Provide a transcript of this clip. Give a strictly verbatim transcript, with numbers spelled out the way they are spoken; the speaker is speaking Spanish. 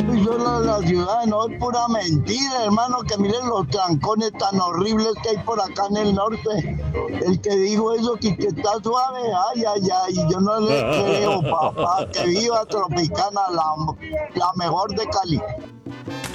Eso la, la ciudad no es pura mentira, hermano, que miren los trancones tan horribles que hay por acá en el norte. El que dijo eso que, que está suave, ay, ay, ay, yo no le creo, papá, que viva Tropicana, la, la mejor de Cali.